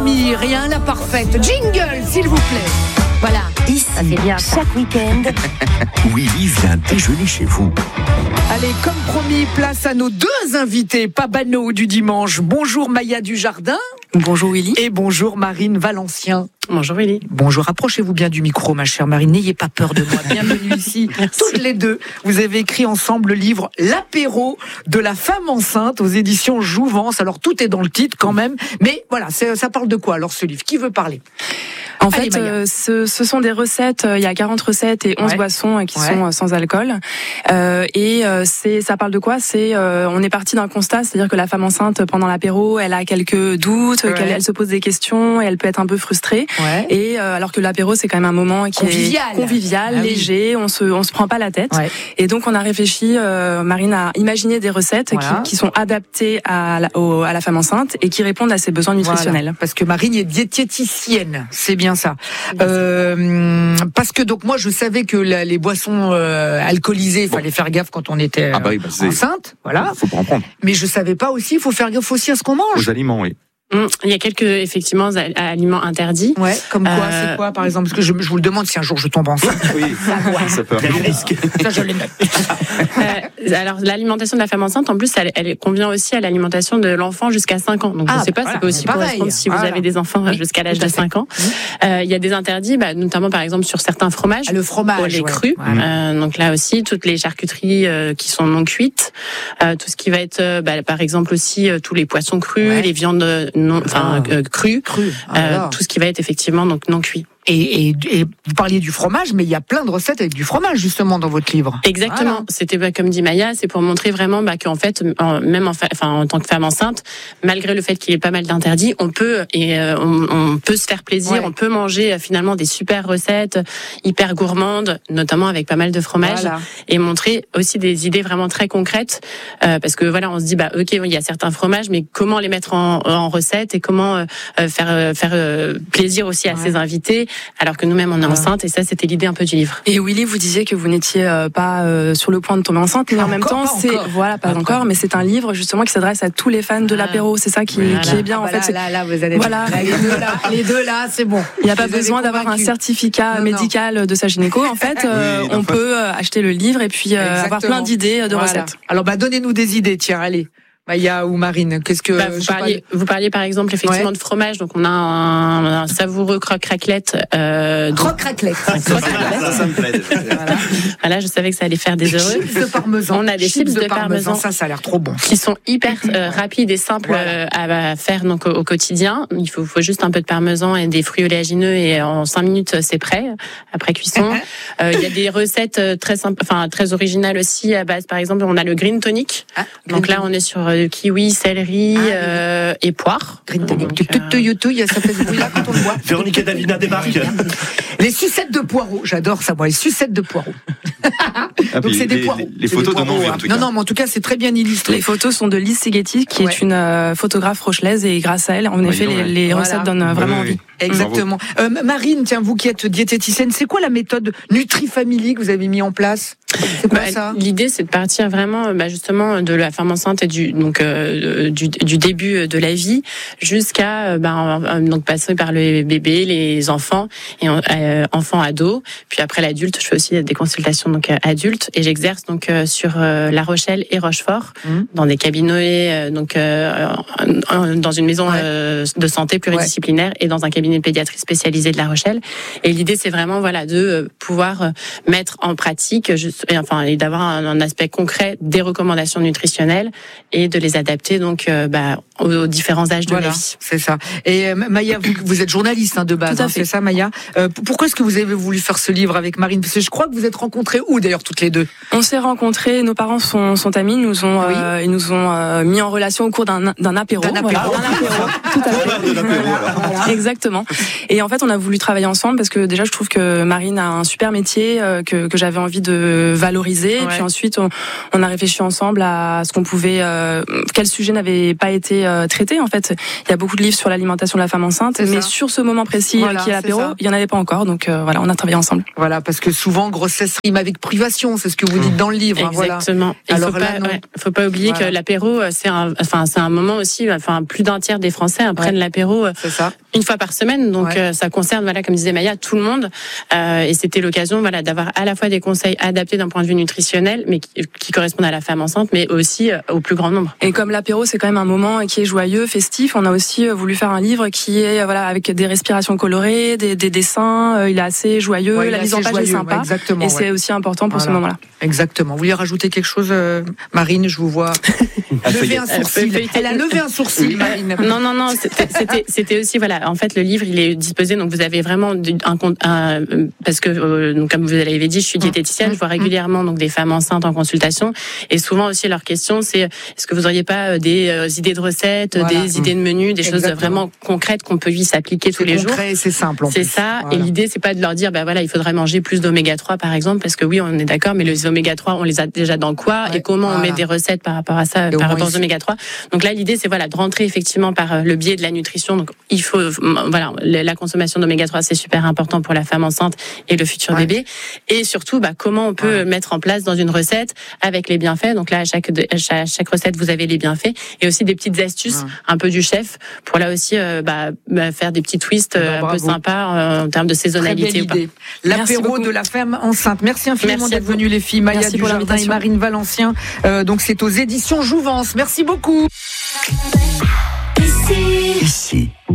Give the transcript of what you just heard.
promis, rien la parfaite. Jingle, s'il vous plaît. Voilà. Ici, c'est bien, ça. chaque week-end, Willy vient déjeuner chez vous. Allez, comme promis, place à nos deux invités, pas banaux du dimanche. Bonjour Maya Dujardin. Bonjour Willy. Et bonjour Marine Valencien. Bonjour Willy. Bonjour, approchez-vous bien du micro, ma chère Marine. N'ayez pas peur de moi. Bienvenue ici. Merci. Toutes les deux, vous avez écrit ensemble le livre L'apéro de la femme enceinte aux éditions Jouvence. Alors, tout est dans le titre quand même. Mais voilà, ça parle de quoi alors ce livre? Qui veut parler? En Allez, fait, ce sont des recettes, il y a 40 recettes et 11 boissons qui sont sans alcool. Ça parle de quoi? On est parti d'un constat, c'est-à-dire que la femme enceinte, pendant l'apéro, elle a quelques doutes, elle se pose des questions, et elle peut être un peu frustrée. Ouais. Et alors que l'apéro, c'est quand même un moment qui est convivial, léger, on se prend pas la tête. Ouais. Et donc, on a réfléchi, Marine a imaginé des recettes qui sont adaptées à la femme enceinte et qui répondent à ses besoins nutritionnels. Voilà. Parce que Marine est diététicienne, c'est bien ça. Parce que donc moi je savais que les boissons alcoolisées, il fallait faire gaffe quand on était enceinte, voilà. Faut pas en prendre. Mais je savais pas aussi, il faut faire gaffe aussi à ce qu'on mange. Aux aliments, oui. Il y a quelques effectivement aliments interdits. Ouais, comme quoi, c'est quoi par exemple? Parce que je vous le demande si un jour je tombe enceinte. Oui, ça peut arriver. Ça je le note. Alors l'alimentation de la femme enceinte, en plus, elle convient aussi à l'alimentation de l'enfant jusqu'à 5 ans. Donc je sais pas, ça peut aussi correspondre si vous avez des enfants jusqu'à l'âge de 5 ans. Il y a des interdits, notamment par exemple sur certains fromages. Le fromage, pour les crus. Donc là aussi, toutes les charcuteries qui sont non cuites, tout ce qui va être, par exemple aussi tous les poissons crus, les viandes crues, tout ce qui va être effectivement donc non cuit. Et vous parliez du fromage, mais il y a plein de recettes avec du fromage justement dans votre livre. Exactement. Voilà. C'était comme dit Maya, c'est pour montrer vraiment qu'en fait, même en tant que femme enceinte, malgré le fait qu'il y ait pas mal d'interdits, on peut on peut se faire plaisir, on peut manger finalement des super recettes hyper gourmandes, notamment avec pas mal de fromage, et montrer aussi des idées vraiment très concrètes, parce que voilà, on se dit ok, il y a certains fromages, mais comment les mettre en recette et comment faire plaisir aussi à ses invités. Alors que nous-mêmes on est enceinte, et ça c'était l'idée un peu du livre. Et Willy, vous disiez que vous n'étiez pas sur le point de tomber enceinte, mais en même temps pas encore, mais c'est un livre justement qui s'adresse à tous les fans de l'apéro. C'est ça qui est bien en fait. Là vous allez les deux là, c'est bon. Il n'y a pas besoin d'avoir un certificat médical de sa gynéco. En fait, on peut acheter le livre et puis avoir plein d'idées de recettes. Alors donnez-nous des idées, tiens, allez. Maya ou Marine, qu'est-ce que vous parliez par exemple effectivement de fromage, donc on a un savoureux croque-raclette. Croque-raclette. Ça me plaît. Voilà, je savais que ça allait faire des heureux. Chips de parmesan. On a des chips de parmesan. Ça a l'air trop bon. Qui sont hyper rapides et simples à faire donc au quotidien. Il faut juste un peu de parmesan et des fruits oléagineux, et en 5 minutes c'est prêt après cuisson. Il y a des recettes très simples, très originales aussi à base. Par exemple, on a le green tonic. Donc là, on est sur kiwi, céleri et poire. Green tonic. Il y a ça fait ce bruit là quand on le voit. Véronique et Davina débarquent. Les sucettes de poireaux, j'adore ça, moi, les sucettes de poireaux. Donc c'est des poireaux. Les photos donnent envie en tout cas. Non, mais en tout cas, c'est très bien illustré. Les photos sont de Lise Seghetti, qui est une photographe rochelaise, et grâce à elle, en effet, les recettes donnent vraiment envie. Exactement. Marine, tiens, vous qui êtes diététicienne, c'est quoi la méthode NutriFamily que vous avez mis en place? C'est quoi ça? L'idée, c'est de partir vraiment, justement, de la femme enceinte et du début de la vie jusqu'à donc passer par le bébé, les enfants et enfants ados, puis après l'adulte. Je fais aussi des consultations donc adultes, et j'exerce donc sur La Rochelle et Rochefort dans des cabinets dans une maison de santé pluridisciplinaire et dans un cabinet de pédiatrie spécialisé de La Rochelle. Et l'idée, c'est vraiment de pouvoir mettre en pratique et d'avoir un aspect concret des recommandations nutritionnelles et de les adapter donc aux différents âges de la vie. C'est ça. Et Maya, vous êtes journaliste de base, c'est ça, Maya. Pourquoi est-ce que vous avez voulu faire ce livre avec Marine? Parce que je crois que vous êtes rencontrées où d'ailleurs toutes les deux? On s'est rencontrés, nos parents sont amis, ils nous ont mis en relation au cours d'un apéro. D'un apéro. Tout à fait. Exactement. exactement. Et en fait, on a voulu travailler ensemble parce que déjà, je trouve que Marine a un super métier que j'avais envie de valoriser. Ouais. Et puis ensuite, on a réfléchi ensemble à ce qu'on pouvait, quel sujet n'avait pas été traité. En fait, il y a beaucoup de livres sur l'alimentation de la femme enceinte, mais sur ce moment précis qui est l'apéro, il y en avait pas encore. Donc voilà, on a travaillé ensemble. Voilà, parce que souvent grossesse rime avec privation, c'est ce que vous dites dans le livre. Exactement. Hein, voilà. Il faut pas oublier que l'apéro, c'est un moment aussi. Plus d'un tiers des Français prennent l'apéro une fois par semaine. Donc ça concerne, comme disait Maya, tout le monde. Et c'était l'occasion, d'avoir à la fois des conseils adaptés d'un point de vue nutritionnel, mais qui correspondent à la femme enceinte, mais aussi au plus grand nombre. Et comme l'apéro, c'est quand même un moment qui est joyeux, festif, on a aussi voulu faire un livre qui est avec des respirations colorées, des dessins. Il est assez joyeux, la mise en page est sympa. Et c'est aussi important pour ce moment-là. Exactement. Vous voulez rajouter quelque chose, Marine? Je vous vois lever un sourcil. Elle a levé un sourcil, Marine. Non. C'était aussi En fait, le livre, il est disposé. Donc, vous avez vraiment parce que donc comme vous l'avez dit, je suis diététicienne. Je vois régulièrement donc des femmes enceintes en consultation. Et souvent aussi, leur question, c'est est-ce que vous auriez pas des idées de recettes, des idées de menus, des choses vraiment concrètes qu'on peut s'appliquer tous les jours. C'est concret, c'est simple. C'est ça. Et l'idée, c'est pas de leur dire, il faudrait manger plus d'oméga 3 par exemple, parce que oui, on est d'accord, mais les oméga 3, on les a déjà dans quoi et comment on met des recettes par rapport à ça, par rapport aux oméga 3. Donc là, l'idée, c'est de rentrer effectivement par le biais de la nutrition. Donc il faut, la consommation d'oméga 3, c'est super important pour la femme enceinte et le futur bébé. Et surtout, comment on peut mettre en place dans une recette avec les bienfaits. Donc là, à chaque recette, vous avez les bienfaits et aussi des petites astuces, un peu du chef, pour là aussi faire des petits twists un peu sympas en termes de saisonnalité. Ou pas. L'apéro de la femme enceinte. Merci infiniment d'être venues les filles. Maya Dujardin et Marine Valencien. Donc c'est aux éditions Jouvence. Merci beaucoup. Ici.